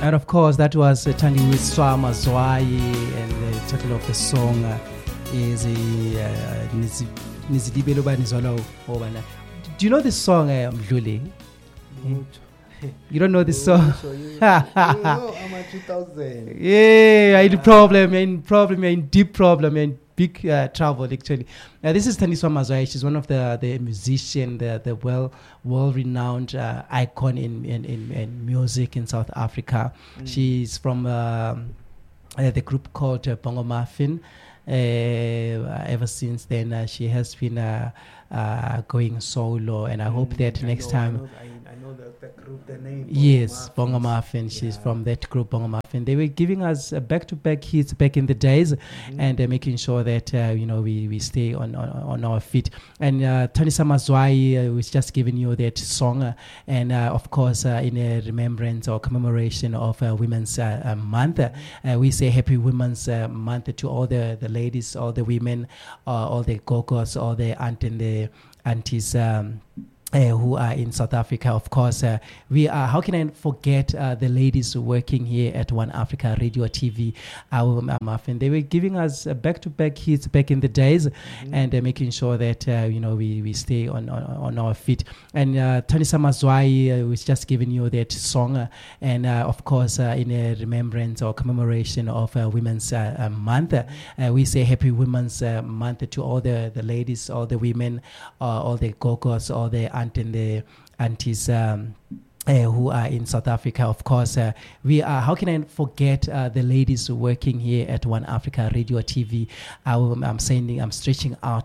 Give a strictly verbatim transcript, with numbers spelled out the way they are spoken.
And of course, that was uh, Thandiswa Mazwai, and the title of the song uh, is uh, Nizi- Nizidibelo ba Nizwala Obana. Do you know this song, uh, Mdluli? You don't know this song? So you, you know, I'm a two thousand. Yeah, you're in problem, you're in problem, you're in deep problem, you're in big uh, trouble actually. Uh, this is Thandiswa Mazwai. She's one of the the musician, the the well well renowned uh, icon in, in in in music in South Africa. Mm. She's from um, uh, the group called uh, Bongo Muffin. Uh, ever since then, uh, she has been uh, uh, going solo, and I mm, hope that I next know, time. I know, I, I know the, the group, the name. Yes, Bongo Bongo Muffin. She's yeah. from that group, Bongo Muffin. They were giving us uh, back-to-back hits back in the days, mm-hmm. and uh, making sure that uh, you know we, we stay on, on on our feet. And uh, Thandiswa Mazwai uh, was just giving you that song, uh, and uh, of course uh, in a remembrance or commemoration of uh, Women's uh, uh, Month, mm-hmm. uh, we say Happy Women's uh, Month to all the, the ladies, all the women, uh, all the gogos, all the aunt and the aunties. Um, Uh, who are in South Africa. Of course, uh, we are, how can I forget uh, the ladies working here at One Africa Radio T V, our Muffin. They were giving us uh, back-to-back hits back in the days, mm-hmm. and uh, making sure that, uh, you know, we, we stay on, on, on our feet. And uh, Thandiswa Mazwai uh, was just giving you that song, uh, and uh, of course, uh, in a remembrance or commemoration of uh, Women's uh, uh, Month, uh, we say Happy Women's uh, Month to all the, the ladies, all the women, uh, all the gogos, all the and the aunties um, uh, who are in South Africa. Of course, uh, we are, how can I forget uh, the ladies working here at One Africa Radio T V. I, I'm sending, I'm stretching out